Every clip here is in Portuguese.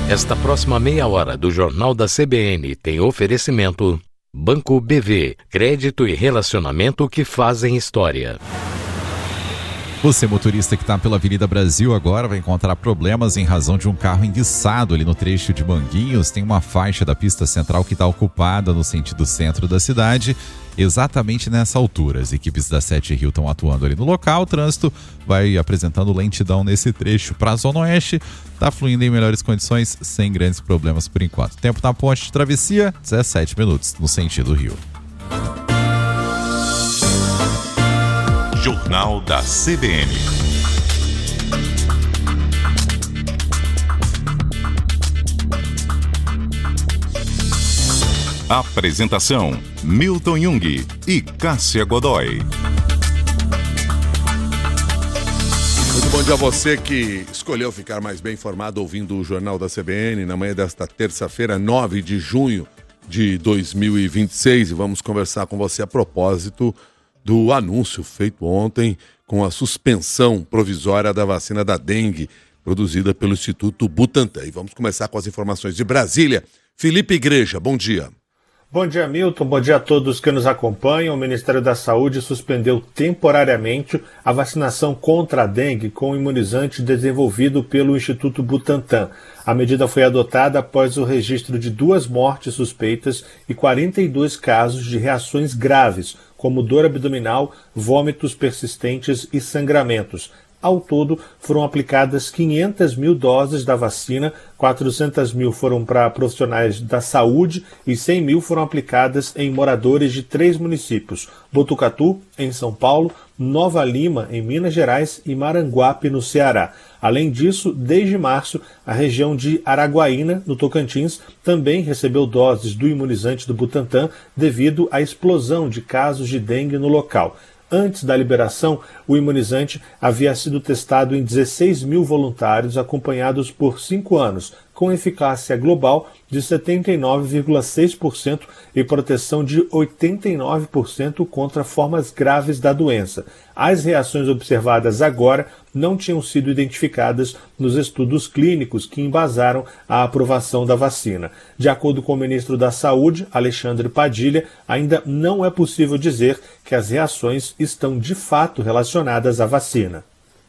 Esta próxima meia hora do Jornal da CBN tem oferecimento Banco BV, crédito e relacionamento que fazem história. Você, motorista que está pela Avenida Brasil agora, vai encontrar problemas em razão de um carro enguiçado ali no trecho de Manguinhos. Tem uma faixa da pista central que está ocupada no sentido centro da cidade, exatamente nessa altura. As equipes da 7 Rio estão atuando ali no local. O trânsito vai apresentando lentidão nesse trecho para a Zona Oeste. Está fluindo em melhores condições, sem grandes problemas por enquanto. Tempo na ponte de travessia, 17 minutos no sentido Rio. Jornal da CBN. Apresentação: Milton Jung e Cássia Godoy. Muito bom dia a você que escolheu ficar mais bem informado ouvindo o Jornal da CBN na manhã desta terça-feira, 9 de junho de 2026. E vamos conversar com você a propósito do anúncio feito ontem com a suspensão provisória da vacina da dengue produzida pelo Instituto Butantan. E vamos começar com as informações de Brasília. Felipe Igreja, bom dia. Bom dia, Milton. Bom dia a todos que nos acompanham. O Ministério da Saúde suspendeu temporariamente a vacinação contra a dengue com o imunizante desenvolvido pelo Instituto Butantan. A medida foi adotada após o registro de 2 mortes suspeitas e 42 casos de reações graves, como dor abdominal, vômitos persistentes e sangramentos. Ao todo, foram aplicadas 500 mil doses da vacina, 400 mil foram para profissionais da saúde e 100 mil foram aplicadas em moradores de 3 municípios: Botucatu, em São Paulo, Nova Lima, em Minas Gerais e Maranguape, no Ceará. Além disso, desde março, a região de Araguaína, no Tocantins, também recebeu doses do imunizante do Butantan devido à explosão de casos de dengue no local. Antes da liberação, o imunizante havia sido testado em 16 mil voluntários acompanhados por 5 anos, com eficácia global de 79,6% e proteção de 89% contra formas graves da doença. As reações observadas agora não tinham sido identificadas nos estudos clínicos que embasaram a aprovação da vacina. De acordo com o ministro da Saúde, Alexandre Padilha, ainda não é possível dizer que as reações estão de fato relacionadas à vacina.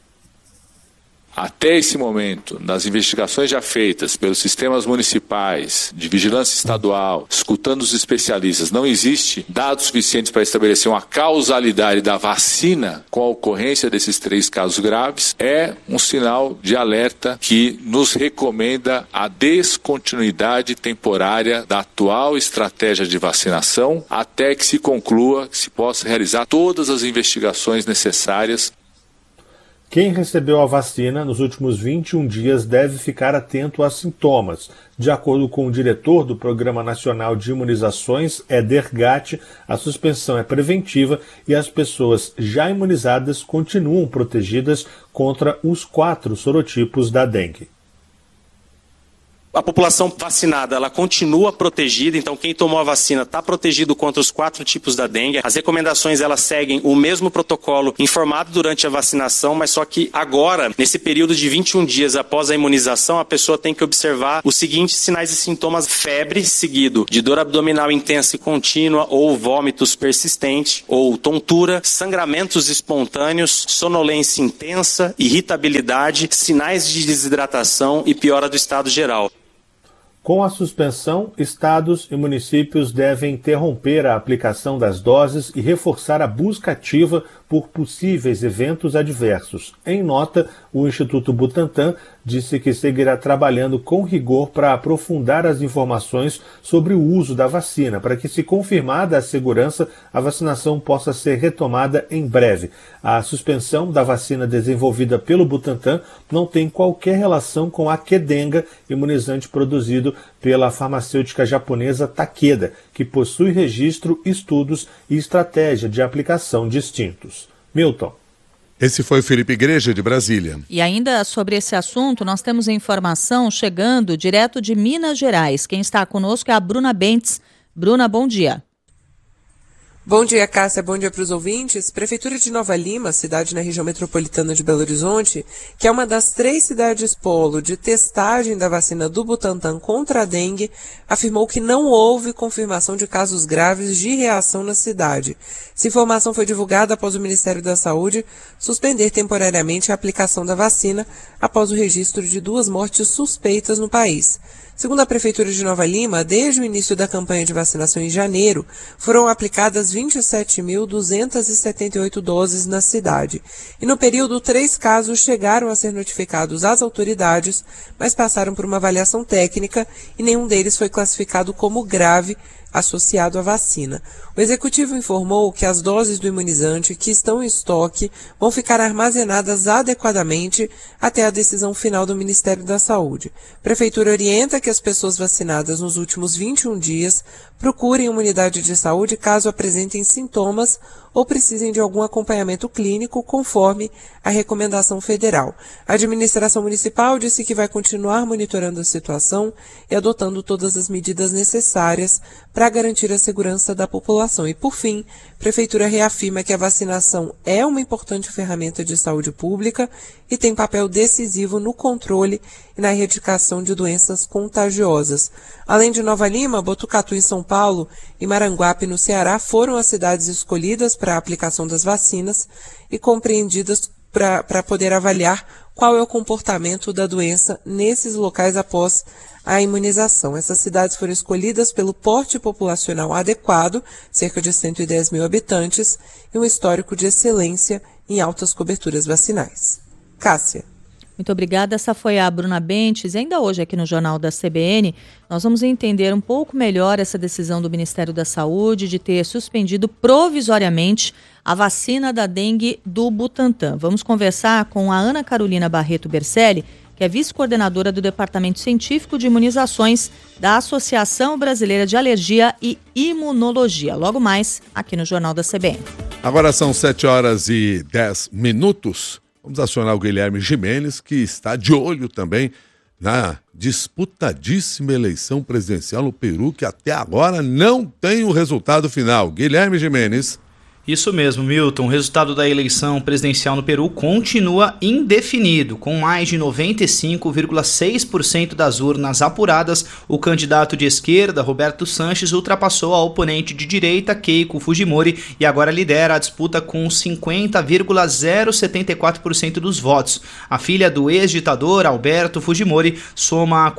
Até esse momento, nas investigações já feitas pelos sistemas municipais, de vigilância estadual, escutando os especialistas, não existe dados suficientes para estabelecer uma causalidade da vacina com a ocorrência desses 3 casos graves. É um sinal de alerta que nos recomenda a descontinuidade temporária da atual estratégia de vacinação até que se conclua, que se possa realizar todas as investigações necessárias. Quem recebeu a vacina nos últimos 21 dias deve ficar atento a sintomas. De acordo com o diretor do Programa Nacional de Imunizações, Éder Gatti, a suspensão é preventiva e as pessoas já imunizadas continuam protegidas contra os 4 sorotipos da dengue. A população vacinada, ela continua protegida, então quem tomou a vacina está protegido contra os 4 tipos da dengue. As recomendações, elas seguem o mesmo protocolo informado durante a vacinação, mas só que agora, nesse período de 21 dias após a imunização, a pessoa tem que observar os seguintes sinais e sintomas: febre, seguido de dor abdominal intensa e contínua ou vômitos persistentes, ou tontura, sangramentos espontâneos, sonolência intensa, irritabilidade, sinais de desidratação e piora do estado geral. Com a suspensão, estados e municípios devem interromper a aplicação das doses e reforçar a busca ativa por possíveis eventos adversos. Em nota, o Instituto Butantan disse que seguirá trabalhando com rigor para aprofundar as informações sobre o uso da vacina, para que, se confirmada a segurança, a vacinação possa ser retomada em breve. A suspensão da vacina desenvolvida pelo Butantan não tem qualquer relação com a Qdenga, imunizante produzido pela farmacêutica japonesa Takeda, que possui registro, estudos e estratégia de aplicação distintos. Milton. Esse foi o Felipe Igreja, de Brasília. E ainda sobre esse assunto, nós temos a informação chegando direto de Minas Gerais. Quem está conosco é a Bruna Bentes. Bruna, bom dia. Bom dia, Cássia. Bom dia para os ouvintes. Prefeitura de Nova Lima, cidade na região metropolitana de Belo Horizonte, que é uma das 3 cidades polo de testagem da vacina do Butantan contra a dengue, afirmou que não houve confirmação de casos graves de reação na cidade. Essa informação foi divulgada após o Ministério da Saúde suspender temporariamente a aplicação da vacina após o registro de 2 mortes suspeitas no país. Segundo a Prefeitura de Nova Lima, desde o início da campanha de vacinação em janeiro, foram aplicadas 27.278 doses na cidade. E no período, 3 casos chegaram a ser notificados às autoridades, mas passaram por uma avaliação técnica e nenhum deles foi classificado como grave associado à vacina. O executivo informou que as doses do imunizante que estão em estoque vão ficar armazenadas adequadamente até a decisão final do Ministério da Saúde. A Prefeitura orienta que as pessoas vacinadas nos últimos 21 dias procurem uma unidade de saúde caso apresentem sintomas ou precisem de algum acompanhamento clínico, conforme a recomendação federal. A administração municipal disse que vai continuar monitorando a situação e adotando todas as medidas necessárias para garantir a segurança da população. E, por fim, a Prefeitura reafirma que a vacinação é uma importante ferramenta de saúde pública e tem papel decisivo no controle e na erradicação de doenças contagiosas. Além de Nova Lima, Botucatu, em São Paulo, e Maranguape, no Ceará, foram as cidades escolhidas para a aplicação das vacinas e compreendidas para poder avaliar qual é o comportamento da doença nesses locais após a imunização. Essas cidades foram escolhidas pelo porte populacional adequado, cerca de 110 mil habitantes, e um histórico de excelência em altas coberturas vacinais. Cássia. Muito obrigada. Essa foi a Bruna Bentes. E ainda hoje aqui no Jornal da CBN, nós vamos entender um pouco melhor essa decisão do Ministério da Saúde de ter suspendido provisoriamente a vacina da dengue do Butantan. Vamos conversar com a Ana Carolina Barreto Bercelli, que é vice-coordenadora do Departamento Científico de Imunizações da Associação Brasileira de Alergia e Imunologia. Logo mais, aqui no Jornal da CBN. Agora são 7h10. Vamos acionar o Guilherme Gimenez, que está de olho também na disputadíssima eleição presidencial no Peru, que até agora não tem o resultado final. Guilherme Gimenez. Isso mesmo, Milton. O resultado da eleição presidencial no Peru continua indefinido. Com mais de 95,6% das urnas apuradas, o candidato de esquerda, Roberto Sanches, ultrapassou a oponente de direita, Keiko Fujimori, e agora lidera a disputa com 50,074% dos votos. A filha do ex-ditador, Alberto Fujimori, soma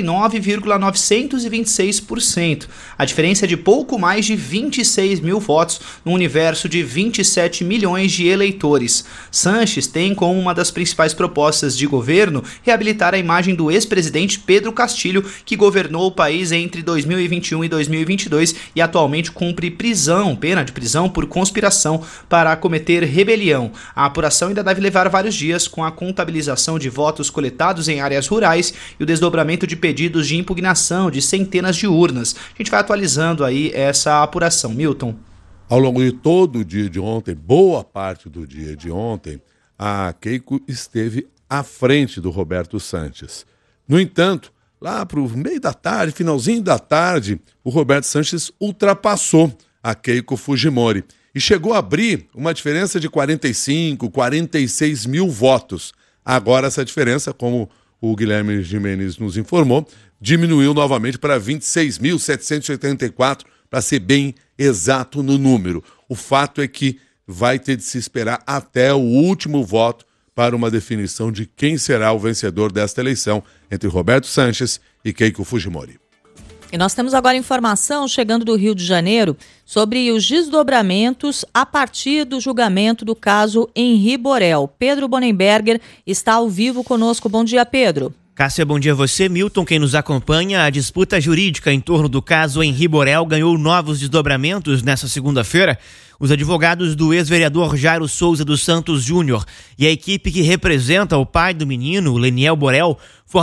49,926%. A diferença é de pouco mais de 26 mil votos no universo de 27 milhões de eleitores. Sanches tem como uma das principais propostas de governo reabilitar a imagem do ex-presidente Pedro Castilho, que governou o país entre 2021 e 2022 e atualmente cumpre pena de prisão por conspiração para cometer rebelião. A apuração ainda deve levar vários dias, com a contabilização de votos coletados em áreas rurais e o desdobramento de pedidos de impugnação de centenas de urnas. A gente vai atualizando aí essa apuração. Milton. Ao longo de todo o dia de ontem, boa parte do dia de ontem, a Keiko esteve à frente do Roberto Sanches. No entanto, lá para o meio da tarde, finalzinho da tarde, o Roberto Sanches ultrapassou a Keiko Fujimori e chegou a abrir uma diferença de 46 mil votos. Agora essa diferença, como o Guilherme Gimenez nos informou, diminuiu novamente para 26.784, para ser bem exato no número. O fato é que vai ter de se esperar até o último voto para uma definição de quem será o vencedor desta eleição entre Roberto Sanches e Keiko Fujimori. E nós temos agora informação chegando do Rio de Janeiro sobre os desdobramentos a partir do julgamento do caso Henri Borel. Pedro Bonenberger está ao vivo conosco. Bom dia, Pedro. Cássia, bom dia a você. Milton, quem nos acompanha, a disputa jurídica em torno do caso Henri Borel ganhou novos desdobramentos nesta segunda-feira. Os advogados do ex-vereador Jairo Souza dos Santos Júnior e a equipe que representa o pai do menino, Leniel Borel,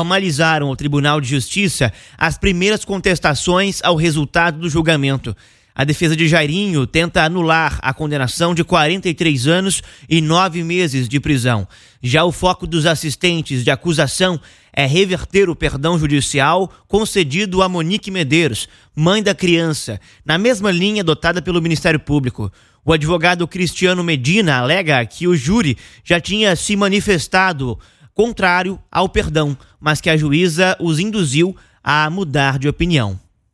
formalizaram ao Tribunal de Justiça as primeiras contestações ao resultado do julgamento. A defesa de Jairinho tenta anular a condenação de 43 anos e 9 meses de prisão. Já o foco dos assistentes de acusação é reverter o perdão judicial concedido a Monique Medeiros, mãe da criança, na mesma linha adotada pelo Ministério Público. O advogado Cristiano Medina alega que o júri já tinha se manifestado contrário ao perdão, mas que a juíza os induziu a mudar de opinião.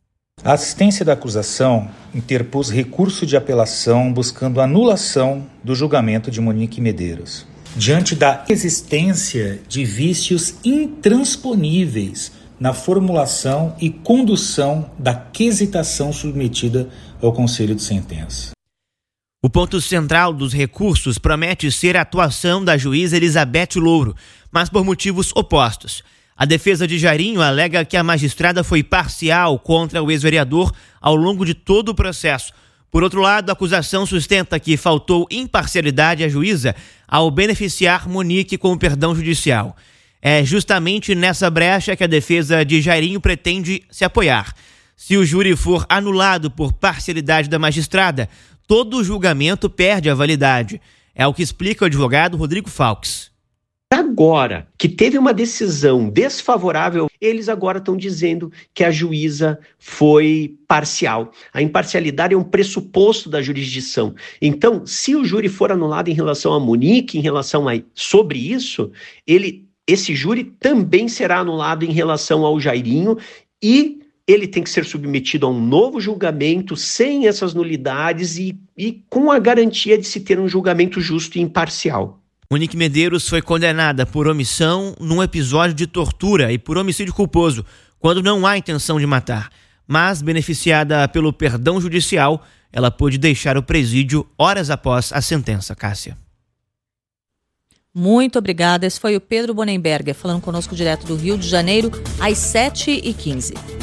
A assistência da acusação interpôs recurso de apelação buscando anulação do julgamento de Monique Medeiros, diante da existência de vícios intransponíveis na formulação e condução da quesitação submetida ao Conselho de Sentença. O ponto central dos recursos promete ser a atuação da juíza Elizabeth Louro, mas por motivos opostos. A defesa de Jairinho alega que a magistrada foi parcial contra o ex-vereador ao longo de todo o processo. Por outro lado, a acusação sustenta que faltou imparcialidade à juíza ao beneficiar Monique com o perdão judicial. É justamente nessa brecha que a defesa de Jairinho pretende se apoiar. Se o júri for anulado por parcialidade da magistrada, todo o julgamento perde a validade. É o que explica o advogado Rodrigo Falques. Agora que teve uma decisão desfavorável, eles agora estão dizendo que a juíza foi parcial. A imparcialidade é um pressuposto da jurisdição. Então, se o júri for anulado em relação a Monique, em relação sobre isso, esse júri também será anulado em relação ao Jairinho e ele tem que ser submetido a um novo julgamento sem essas nulidades e com a garantia de se ter um julgamento justo e imparcial. Monique Medeiros foi condenada por omissão num episódio de tortura e por homicídio culposo, quando não há intenção de matar. Mas, beneficiada pelo perdão judicial, ela pôde deixar o presídio horas após a sentença. Cássia. Muito obrigada. Esse foi o Pedro Bonenberger falando conosco direto do Rio de Janeiro, às 7h15.